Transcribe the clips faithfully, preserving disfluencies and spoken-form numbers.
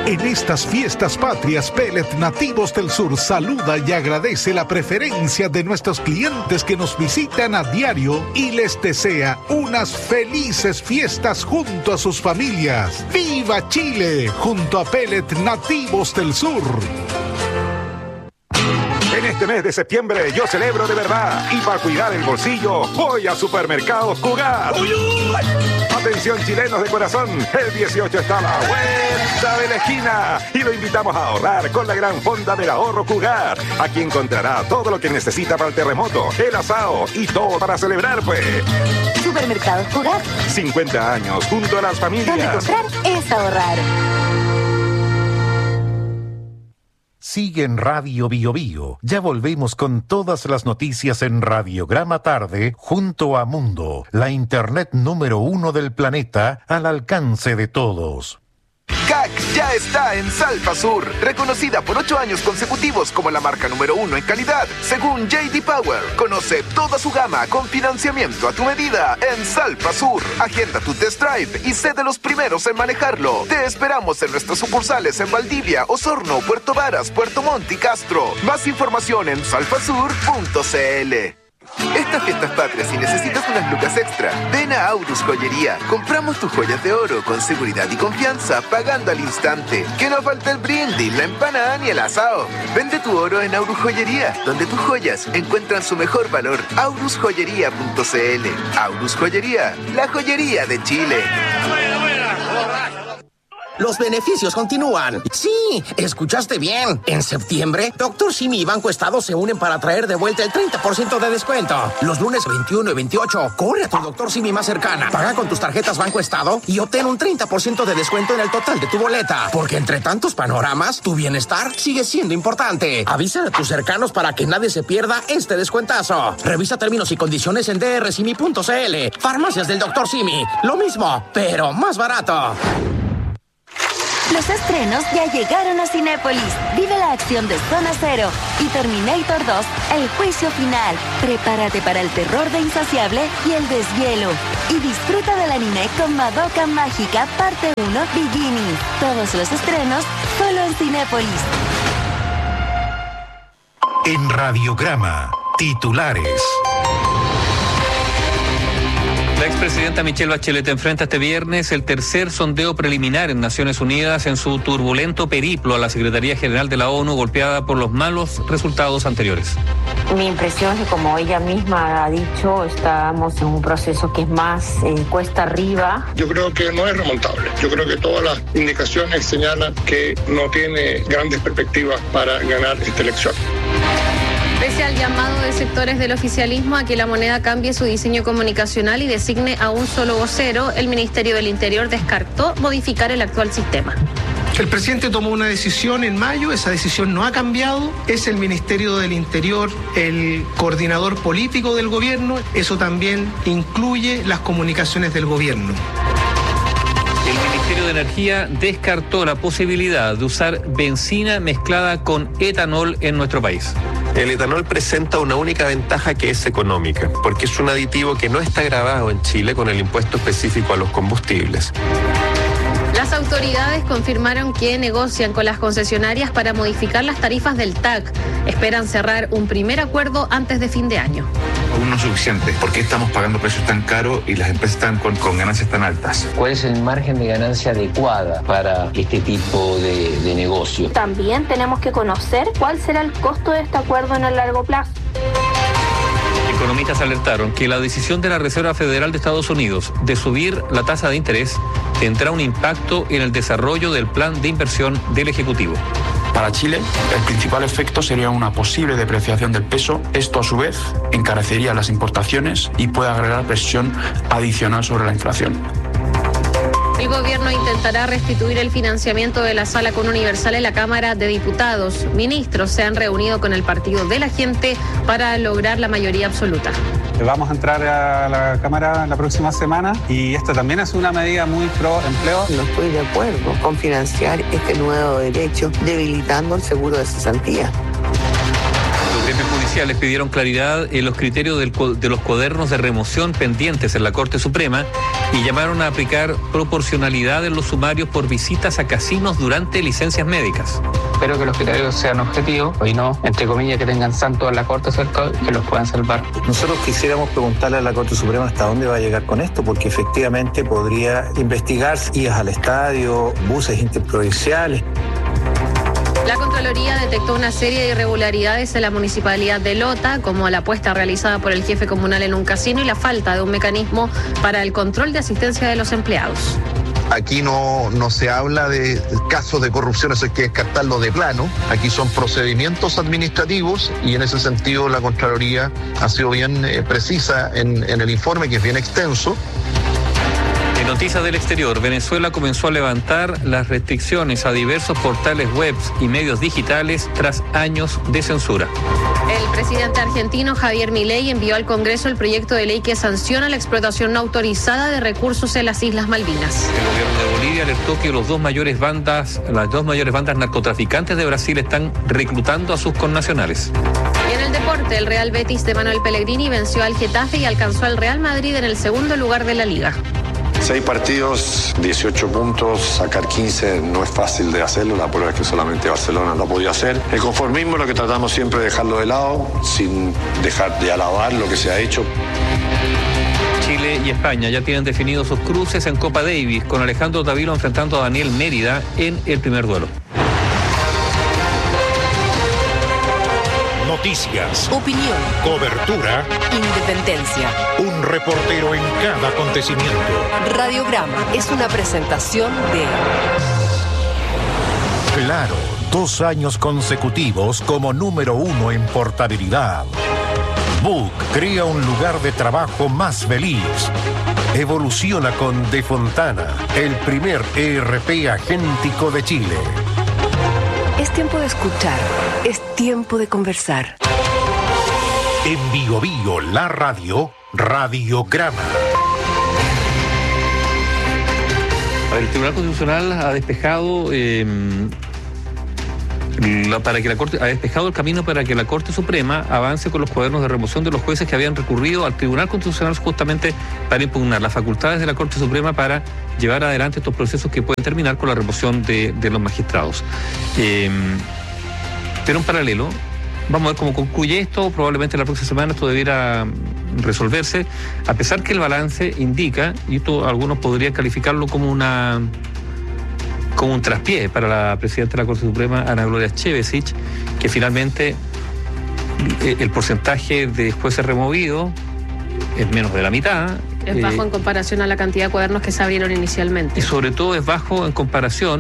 En estas fiestas patrias, Pellet Nativos del Sur saluda y agradece la preferencia de nuestros clientes que nos visitan a diario y les desea unas felices fiestas junto a sus familias. ¡Viva Chile! Junto a Pellet Nativos del Sur. En este mes de septiembre yo celebro de verdad y para cuidar el bolsillo voy a Supermercados Cugat. ¡Uy, uy! Atención chilenos de corazón, el dieciocho está a la vuelta de la esquina y lo invitamos a ahorrar con la gran fonda del ahorro Cugat. Aquí encontrará todo lo que necesita para el terremoto, el asado y todo para celebrar, pues. Supermercados Cugat. cincuenta años junto a las familias. Donde comprar es ahorrar. Sigue en Radio Bio Bio. Ya volvemos con todas las noticias en Radiograma Tarde junto a Mundo, la internet número uno del planeta al alcance de todos. C A C ya está en Salpa Sur, reconocida por ocho años consecutivos como la marca número uno en calidad, según J D Power. Conoce toda su gama con financiamiento a tu medida en Salpa Sur. Agenda tu test drive y sé de los primeros en manejarlo. Te esperamos en nuestras sucursales en Valdivia, Osorno, Puerto Varas, Puerto Montt y Castro. Más información en salpasur punto c l. Estas fiestas patrias, si necesitas unas lucas extra, ven a Aurus Joyería. Compramos tus joyas de oro con seguridad y confianza, pagando al instante. Que no falte el brindis, la empanada ni el asado. Vende tu oro en Aurus Joyería, donde tus joyas encuentran su mejor valor. aurus joyería punto c l. Aurus Joyería, la joyería de Chile. Los beneficios continúan. Sí, escuchaste bien. En septiembre, Doctor Simi y Banco Estado se unen para traer de vuelta el treinta por ciento de descuento. Los lunes veintiuno y veintiocho, corre a tu Doctor Simi más cercana. Paga con tus tarjetas Banco Estado y obtén un treinta por ciento de descuento en el total de tu boleta. Porque entre tantos panoramas, tu bienestar sigue siendo importante. Avisa a tus cercanos para que nadie se pierda este descuentazo. Revisa términos y condiciones en d r simi punto c l. Farmacias del Doctor Simi. Lo mismo, pero más barato. Los estrenos ya llegaron a Cinépolis. Vive la acción de Zona Cero y Terminator dos, El Juicio Final. Prepárate para el terror de Insaciable y El Deshielo. Y disfruta del anime con Madoka Mágica Parte uno Beginning. Todos los estrenos solo en Cinépolis. En Radiograma, titulares. La expresidenta Michelle Bachelet enfrenta este viernes el tercer sondeo preliminar en Naciones Unidas en su turbulento periplo a la Secretaría General de la ONU, golpeada por los malos resultados anteriores. Mi impresión es que, como ella misma ha dicho, estamos en un proceso que es más eh, cuesta arriba. Yo creo que no es remontable. Yo creo que todas las indicaciones señalan que no tiene grandes perspectivas para ganar esta elección. Pese al llamado de sectores del oficialismo a que la moneda cambie su diseño comunicacional y designe a un solo vocero, el Ministerio del Interior descartó modificar el actual sistema. El presidente tomó una decisión en mayo, esa decisión no ha cambiado, es el Ministerio del Interior el coordinador político del gobierno, eso también incluye las comunicaciones del gobierno. El Ministerio de Energía descartó la posibilidad de usar benzina mezclada con etanol en nuestro país. El etanol presenta una única ventaja, que es económica, porque es un aditivo que no está gravado en Chile con el impuesto específico a los combustibles. Las autoridades confirmaron que negocian con las concesionarias para modificar las tarifas del T A C. Esperan cerrar un primer acuerdo antes de fin de año. Aún no es suficiente. ¿Por qué estamos pagando precios tan caros y las empresas están con, con ganancias tan altas? ¿Cuál es el margen de ganancia adecuada para este tipo de, de negocio? También tenemos que conocer cuál será el costo de este acuerdo en el largo plazo. Economistas alertaron que la decisión de la Reserva Federal de Estados Unidos de subir la tasa de interés tendrá un impacto en el desarrollo del plan de inversión del Ejecutivo. Para Chile, el principal efecto sería una posible depreciación del peso. Esto, a su vez, encarecería las importaciones y puede agregar presión adicional sobre la inflación. El gobierno intentará restituir el financiamiento de la Sala Común Universal en la Cámara de Diputados. Ministros se han reunido con el Partido de la Gente para lograr la mayoría absoluta. Vamos a entrar a la Cámara la próxima semana y esta también es una medida muy pro empleo. No estoy de acuerdo con financiar este nuevo derecho debilitando el seguro de cesantía. Los Jefes judiciales pidieron claridad en los criterios del, de los cuadernos de remoción pendientes en la Corte Suprema y llamaron a aplicar proporcionalidad en los sumarios por visitas a casinos durante licencias médicas. Espero que los criterios sean objetivos y no, entre comillas, que tengan santo en la Corte, ¿cierto? Que los puedan salvar. Nosotros quisiéramos preguntarle a la Corte Suprema hasta dónde va a llegar con esto, porque efectivamente podría investigar idas al estadio, buses interprovinciales. La Contraloría detectó una serie de irregularidades en la municipalidad de Lota, como la apuesta realizada por el jefe comunal en un casino y la falta de un mecanismo para el control de asistencia de los empleados. Aquí no, no se habla de casos de corrupción, eso hay que descartarlo de plano. Aquí son procedimientos administrativos y en ese sentido la Contraloría ha sido bien eh, precisa en, en el informe, que es bien extenso. En noticias del exterior, Venezuela comenzó a levantar las restricciones a diversos portales web y medios digitales tras años de censura. El presidente argentino Javier Milei envió al Congreso el proyecto de ley que sanciona la explotación no autorizada de recursos en las Islas Malvinas. El gobierno de Bolivia alertó que los dos mayores bandas, las dos mayores bandas narcotraficantes de Brasil están reclutando a sus connacionales. Y en el deporte, el Real Betis de Manuel Pellegrini venció al Getafe y alcanzó al Real Madrid en el segundo lugar de la liga. Seis partidos, dieciocho puntos, sacar quince no es fácil de hacerlo, la prueba es que solamente Barcelona lo ha podido hacer. El conformismo es lo que tratamos siempre de dejarlo de lado, sin dejar de alabar lo que se ha hecho. Chile y España ya tienen definidos sus cruces en Copa Davis, con Alejandro Tavilo enfrentando a Daniel Mérida en el primer duelo. Noticias, opinión, cobertura, independencia. Un reportero en cada acontecimiento. Radiograma es una presentación de Claro, dos años consecutivos como número uno en portabilidad. Book crea un lugar de trabajo más feliz. Evoluciona con De Fontana, el primer E R P agéntico de Chile. Es tiempo de escuchar, es tiempo de conversar. En Bio Bio, la radio, Radiograma. El Tribunal Constitucional ha despejado eh, la, para que la Corte ha despejado el camino para que la Corte Suprema avance con los cuadernos de remoción de los jueces que habían recurrido al Tribunal Constitucional justamente para impugnar las facultades de la Corte Suprema para llevar adelante estos procesos que pueden terminar con la remoción de, de los magistrados. Eh, pero en paralelo, vamos a ver cómo concluye esto. Probablemente la próxima semana esto debiera resolverse, a pesar que el balance indica, y esto algunos podrían calificarlo como una como un traspié para la presidenta de la Corte Suprema, Ana Gloria Chevesich, que finalmente eh, el porcentaje de jueces removidos es menos de la mitad. Es bajo eh, en comparación a la cantidad de cuadernos que se abrieron inicialmente. Y sobre todo es bajo en comparación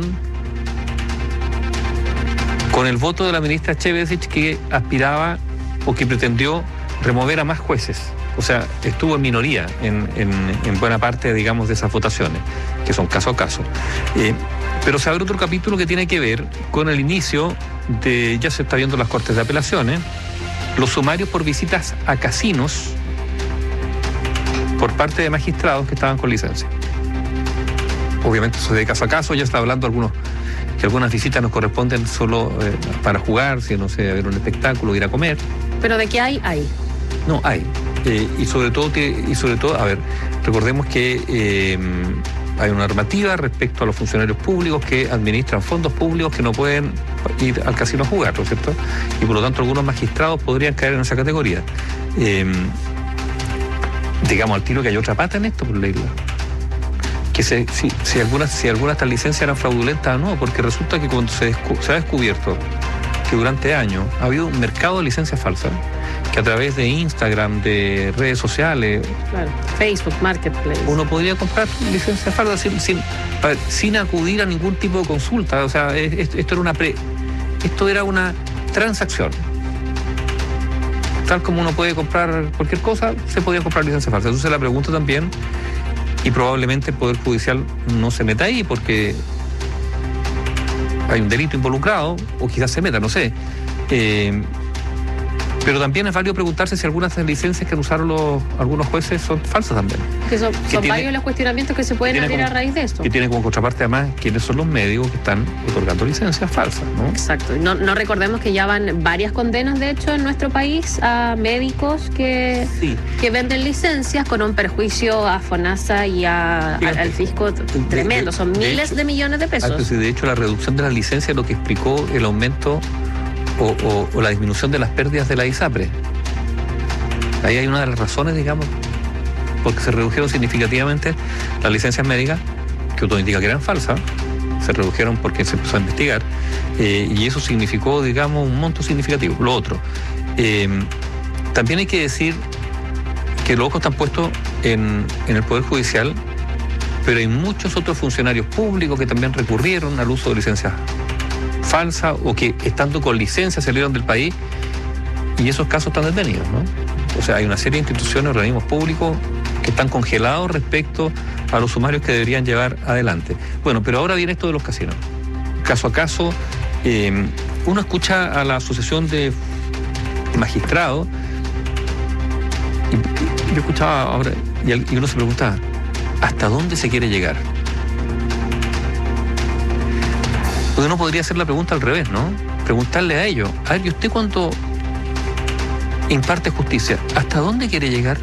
con el voto de la ministra Chevesich, que aspiraba o que pretendió remover a más jueces. O sea, estuvo en minoría en, en, en buena parte, digamos, de esas votaciones, que son caso a caso. Eh, pero se abre otro capítulo que tiene que ver con el inicio de, ya se está viendo las Cortes de Apelaciones, los sumarios por visitas a casinos por parte de magistrados que estaban con licencia. Obviamente eso es de caso a caso, ya está hablando algunos que algunas visitas nos corresponden solo eh, para jugar, si no sé, a ver un espectáculo, ir a comer. Pero de qué hay, hay. No, hay. Eh, y sobre todo, y sobre todo, a ver, recordemos que eh, hay una normativa respecto a los funcionarios públicos que administran fondos públicos que no pueden ir al casino a jugar, ¿no es cierto? Y por lo tanto algunos magistrados podrían caer en esa categoría. Eh, digamos al tiro que hay otra pata en esto, por leerla. Que se, si, si algunas si algunas de estas licencias eran fraudulentas o no, porque resulta que cuando se, descu- se ha descubierto que durante años ha habido un mercado de licencias falsas, que a través de Instagram, de redes sociales, claro, Facebook, Marketplace, uno podría comprar licencias falsas sin, sin, sin acudir a ningún tipo de consulta. O sea, esto era una pre, esto era una transacción. Tal como uno puede comprar cualquier cosa, se podía comprar licencias falsas. Entonces la pregunta también, y probablemente el Poder Judicial no se meta ahí porque hay un delito involucrado, o quizás se meta, no sé. Eh, Pero también es válido preguntarse si algunas de las licencias que usaron los, algunos jueces son falsas también. Que son, que son tiene, varios los cuestionamientos que se pueden abrir como, a raíz de esto. Que tiene como contraparte además quiénes son los médicos que están otorgando licencias falsas, ¿no? Exacto. No, no recordemos que ya van varias condenas, de hecho, en nuestro país a médicos que, sí. que venden licencias con un perjuicio a FONASA y a, a, al fisco tremendo. Son de miles hecho, de millones de pesos. De hecho, la reducción de las licencias es lo que explicó el aumento o, o, o la disminución de las pérdidas de la ISAPRE. Ahí hay una de las razones, digamos, porque se redujeron significativamente las licencias médicas, que todo indica que eran falsas, se redujeron porque se empezó a investigar, eh, y eso significó, digamos, un monto significativo. Lo otro, eh, también hay que decir que los ojos están puestos en, en el Poder Judicial, pero hay muchos otros funcionarios públicos que también recurrieron al uso de licencias falsas o que, estando con licencia, salieron del país, y esos casos están detenidos, ¿no? O sea, hay una serie de instituciones, organismos públicos que están congelados respecto a los sumarios que deberían llevar adelante. Bueno, pero ahora viene esto de los casinos. Caso a caso, eh, uno escucha a la Asociación de Magistrados, y, y yo escuchaba ahora, y, y uno se pregunta, ¿hasta dónde se quiere llegar? Porque uno podría hacer la pregunta al revés, ¿no? Preguntarle a ellos, a ver, ¿y usted cuánto imparte justicia? ¿Hasta dónde quiere llegar?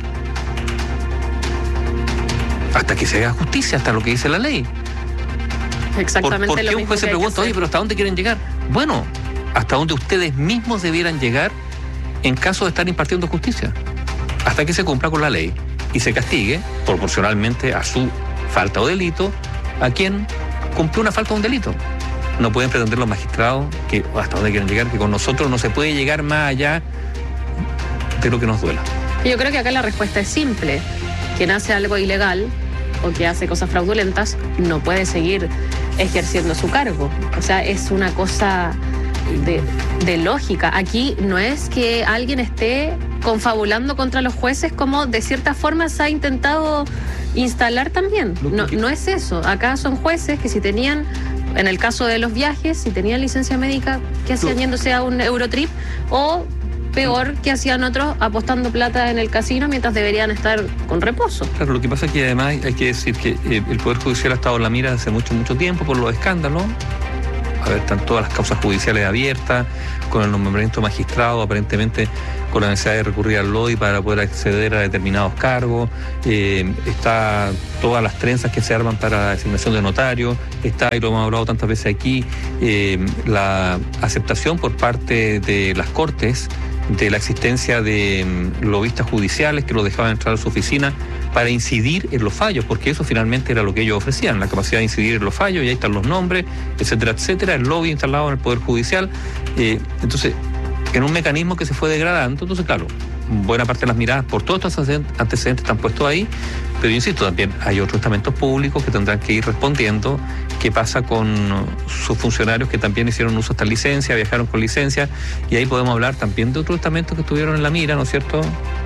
Hasta que se haga justicia, hasta lo que dice la ley. Exactamente. ¿Por, por qué lo un juez se pregunta, oye, pero ¿hasta dónde quieren llegar? Bueno, hasta donde ustedes mismos debieran llegar en caso de estar impartiendo justicia. Hasta que se cumpla con la ley y se castigue proporcionalmente a su falta o delito a quien cumplió una falta o un delito. No pueden pretender los magistrados que hasta dónde quieren llegar, que con nosotros no se puede llegar más allá de lo que nos duela. Yo creo que acá la respuesta es simple. Quien hace algo ilegal o que hace cosas fraudulentas no puede seguir ejerciendo su cargo. O sea, es una cosa de, de lógica. Aquí no es que alguien esté confabulando contra los jueces como de cierta forma se ha intentado instalar también. No, no es eso. Acá son jueces que si tenían, en el caso de los viajes, si tenían licencia médica, que hacían yéndose a un Eurotrip o peor que hacían otros apostando plata en el casino mientras deberían estar con reposo. Claro, lo que pasa es que además hay que decir que eh, el Poder Judicial ha estado en la mira hace mucho, mucho tiempo por los escándalos. A ver, están todas las causas judiciales abiertas, con el nombramiento de magistrado, aparentemente con la necesidad de recurrir al L O D I para poder acceder a determinados cargos, eh, está todas las trenzas que se arman para la designación de notario, está, y lo hemos hablado tantas veces aquí, eh, la aceptación por parte de las Cortes de la existencia de um, lobistas judiciales que los dejaban entrar a su oficina para incidir en los fallos, porque eso finalmente era lo que ellos ofrecían, la capacidad de incidir en los fallos, y ahí están los nombres, etcétera, etcétera, el lobby instalado en el Poder Judicial. Eh, entonces, en un mecanismo que se fue degradando, entonces, claro, buena parte de las miradas por todos estos antecedentes están puestos ahí, pero yo insisto, también hay otros estamentos públicos que tendrán que ir respondiendo qué pasa con sus funcionarios que también hicieron uso de esta licencia, viajaron con licencia, y ahí podemos hablar también de otros estamentos que estuvieron en la mira, ¿no es cierto?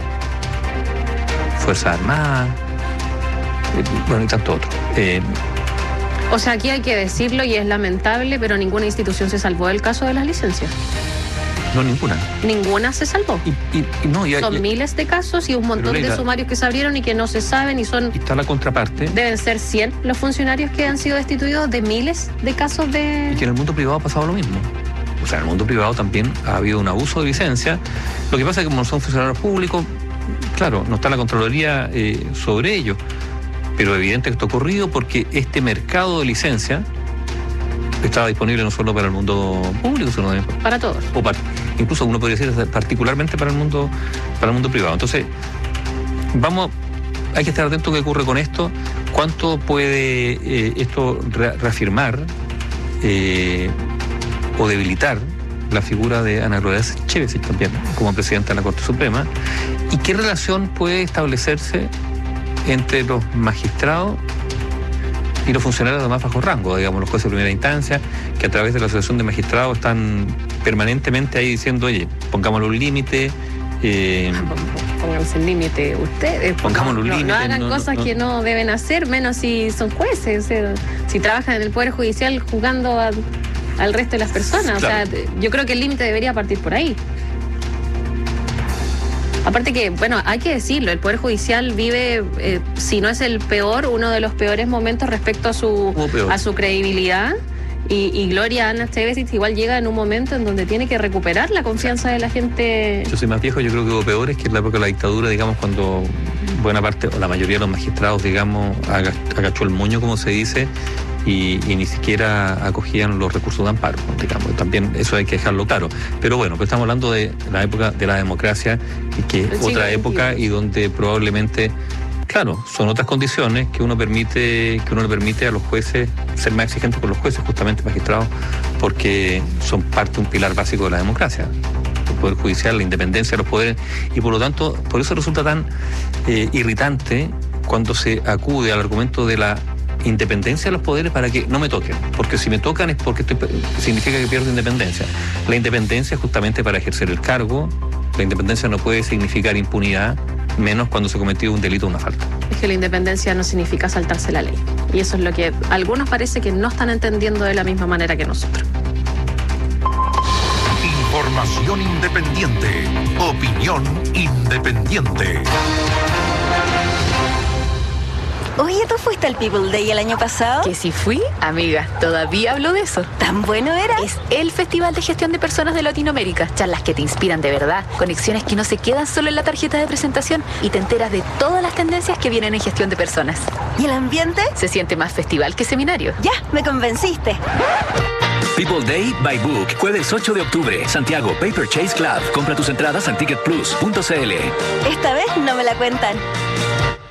Fuerzas Armadas, bueno, y tanto otro. Eh, o sea, aquí hay que decirlo y es lamentable, pero ninguna institución se salvó del caso de las licencias. No, ninguna. Ninguna se salvó. Y, y, y no, y, son y, miles de casos y un montón Leila, de sumarios que se abrieron y que no se saben y son... Y está la contraparte. Deben ser cien los funcionarios que han sido destituidos de miles de casos de... Y que en el mundo privado ha pasado lo mismo. O sea, en el mundo privado también ha habido un abuso de licencia. Lo que pasa es que como son funcionarios públicos, claro, no está la Contraloría eh, sobre ello. Pero evidente que esto ha ocurrido porque este mercado de licencia estaba disponible no solo para el mundo público, sino también para todos. O para, incluso uno podría decir particularmente para el mundo, para el mundo privado. Entonces, vamos, hay que estar atento a qué ocurre con esto, cuánto puede eh, esto re reafirmar eh, o debilitar la figura de Ana Gloria Chávez también como presidenta de la Corte Suprema, y qué relación puede establecerse entre los magistrados y los funcionarios de más bajo rango, digamos, los jueces de primera instancia, que a través de la Asociación de Magistrados están permanentemente ahí diciendo, oye, pongámosle un límite. Eh, Pónganse el límite ustedes. Pongámosle un no, límite. No hagan no, cosas no, no. que no deben hacer, menos si son jueces, o sea, si trabajan en el Poder Judicial jugando a, al resto de las personas. Claro. O sea, yo creo que el límite debería partir por ahí. Aparte que, bueno, hay que decirlo, el Poder Judicial vive, eh, si no es el peor, uno de los peores momentos respecto a su, a su credibilidad. Y, y Gloria Ana Esteves igual llega en un momento en donde tiene que recuperar la confianza de la gente. Yo soy más viejo, yo creo que hubo peores, que en la época de la dictadura, digamos, cuando buena parte o la mayoría de los magistrados, digamos, agachó el moño, como se dice, y, y ni siquiera acogían los recursos de amparo, digamos. También eso hay que dejarlo claro. Pero bueno, pues estamos hablando de la época de la democracia, y que es otra época y donde probablemente... Claro, son otras condiciones que uno permite, que uno le permite a los jueces ser más exigentes con los jueces, justamente magistrados, porque son parte de un pilar básico de la democracia. El Poder Judicial, la independencia de los poderes, y por lo tanto, por eso resulta tan eh, irritante cuando se acude al argumento de la independencia de los poderes para que no me toquen, porque si me tocan es porque estoy, significa que pierdo independencia. La independencia es justamente para ejercer el cargo. La independencia no puede significar impunidad, menos cuando se cometió un delito o una falta. Es que la independencia no significa saltarse la ley. Y eso es lo que algunos parece que no están entendiendo de la misma manera que nosotros. Información independiente. Opinión independiente. Oye, ¿tú fuiste al People Day el año pasado? Que si fui, amiga, todavía hablo de eso. ¿Tan bueno era? Es el Festival de Gestión de Personas de Latinoamérica. Charlas que te inspiran de verdad, conexiones que no se quedan solo en la tarjeta de presentación y te enteras de todas las tendencias que vienen en gestión de personas. ¿Y el ambiente? Se siente más festival que seminario. Ya, me convenciste. People Day by Book, jueves ocho de octubre, Santiago, Paper Chase Club. Compra tus entradas en ticket plus punto c l. Esta vez no me la cuentan.